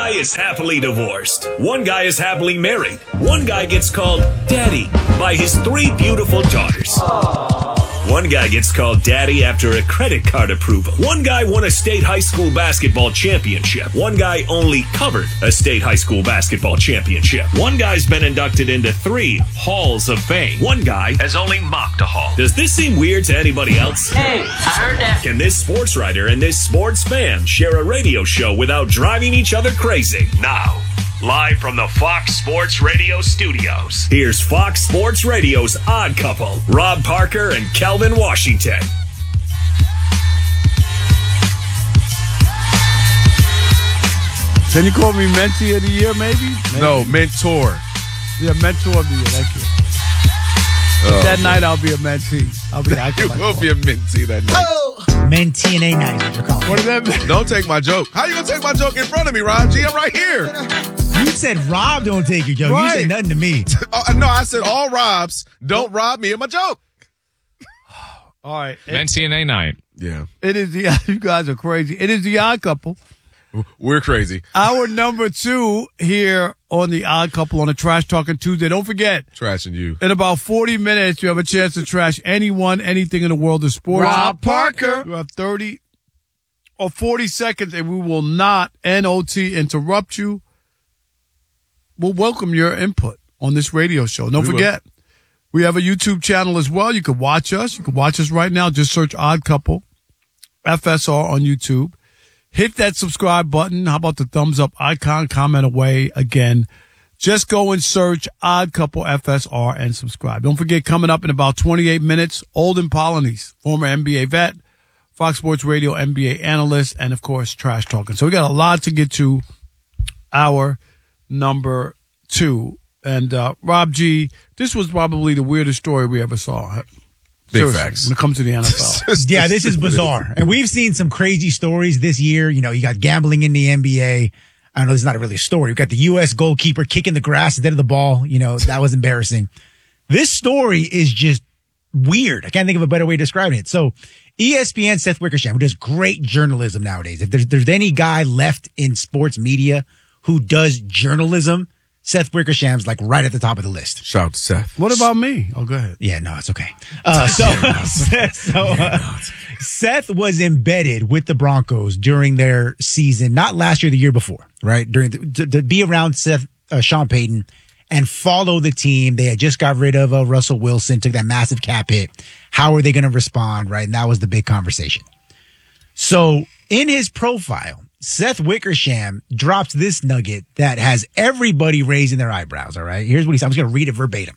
guy is happily divorced. One guy is happily married. One guy gets called daddy by his 3 beautiful daughters. One guy gets called daddy after a credit card approval. One guy won a state high school basketball championship. One guy only covered a state high school basketball championship. One guy's been inducted into 3 halls of fame. One guy has only mopped a hall. Does this seem weird to anybody else? Hey, I heard that. Can this sports writer and this sports fan share a radio show without driving each other crazy? Now, live from the Fox Sports Radio studios, here's Fox Sports Radio's Odd Couple, Rob Parker and Kelvin Washington. Can you call me Mentee of the Year, maybe? No, Mentor. Yeah, Mentor of the Year. Thank you. That night, I'll be a mentee. You will be a mentee that night. Mentee and A night, what you're calling. What does that mean? Don't take my joke. How you going to take my joke in front of me, Rob G? I'm right here. You said Rob don't take your joke. Right. You said nothing to me. No, I said all Robs don't rob me of my joke. All right. Mentee and A night. Yeah. It is the, you guys are crazy. It is the Odd Couple. We're crazy. Our number 2 here on the Odd Couple on a Trash Talking Tuesday. Don't forget, Trashing you. in about 40 minutes, you have a chance to trash anyone, anything in the world of sports. Rob Parker. You have 30 or 40 seconds, and we will not, N-O-T, interrupt you. We'll welcome your input on this radio show. Don't forget, we have a YouTube channel as well. You can watch us. You can watch us right now. Just search Odd Couple, FSR on YouTube. Hit that subscribe button. How about the thumbs up icon? Comment away again. Just go and search Odd Couple FSR and subscribe. Don't forget, coming up in about 28 minutes, Olden Polynice, former NBA vet, Fox Sports Radio NBA analyst, and of course, Trash Talking. So we got a lot to get to. Our number 2. And Rob G, this was probably the weirdest story we ever saw. Big Seriously, facts. when it comes to the NFL. Yeah, this is bizarre. And we've seen some crazy stories this year. You know, you got gambling in the NBA. I don't know, it's not really a story. We've got the U.S. goalkeeper kicking the grass instead of the ball. You know, that was embarrassing. This story is just weird. I can't think of a better way of describing it. So ESPN, Seth Wickersham, who does great journalism nowadays. If there's any guy left in sports media who does journalism, Seth Wickersham's like right at the top of the list. Shout out to Seth. What about me? Oh, go ahead. Yeah, no, it's okay. Seth was embedded with the Broncos during their season, not last year, the year before, right? To be around Sean Payton and follow the team. They had just got rid of Russell Wilson, took that massive cap hit. How are they going to respond, right? And that was the big conversation. So in his profile, Seth Wickersham drops this nugget that has everybody raising their eyebrows, all right? Here's what he said. I'm just going to read it verbatim.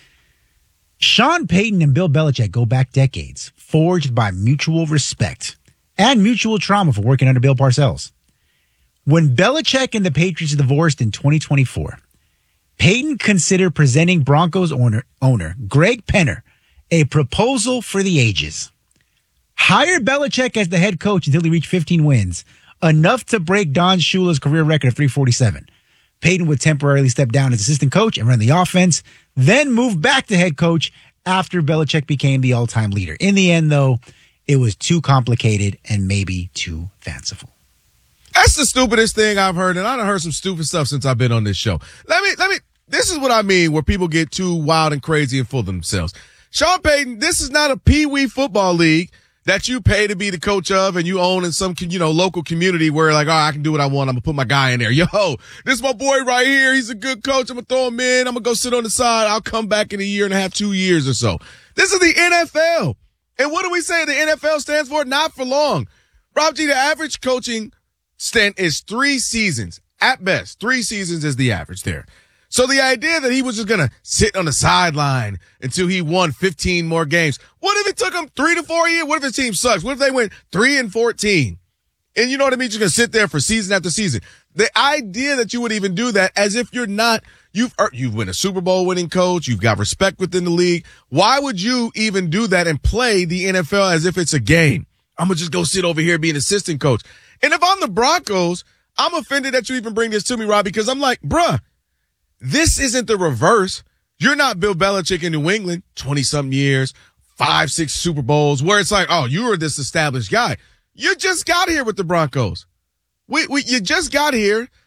Sean Payton and Bill Belichick go back decades, forged by mutual respect and mutual trauma for working under Bill Parcells. When Belichick and the Patriots divorced in 2024, Payton considered presenting Broncos owner Greg Penner a proposal for the ages. Hire Belichick as the head coach until he reached 15 wins, enough to break Don Shula's career record of 347. Payton would temporarily step down as assistant coach and run the offense, then move back to head coach after Belichick became the all-time leader. In the end, though, it was too complicated and maybe too fanciful. That's the stupidest thing I've heard, and I've heard some stupid stuff since I've been on this show. This is what I mean where people get too wild and crazy and full of themselves. Sean Payton, this is not a pee-wee football league that you pay to be the coach of and you own in some, local community where like, I can do what I want. I'm going to put my guy in there. Yo, this is my boy right here. He's a good coach. I'm going to throw him in. I'm going to go sit on the side. I'll come back in a year and a half, 2 years or so. This is the NFL. And what do we say the NFL stands for? Not for long. Rob G, the average coaching stint is 3 seasons. At best, 3 seasons is the average there. So the idea that he was just going to sit on the sideline until he won 15 more games. What if it took him 3 to 4 years? What if the team sucks? What if they went 3-14? And you know what I mean? You're going to sit there for season after season. The idea that you would even do that as if you're not, you've been a Super Bowl winning coach. You've got respect within the league. Why would you even do that and play the NFL as if it's a game? I'm going to just go sit over here and be an assistant coach. And if I'm the Broncos, I'm offended that you even bring this to me, Rob, because I'm like, bruh, this isn't the reverse. You're not Bill Belichick in New England, 20-something years, 5-6 Super Bowls, where it's like, oh, you are this established guy. You just got here with the Broncos. You just got here.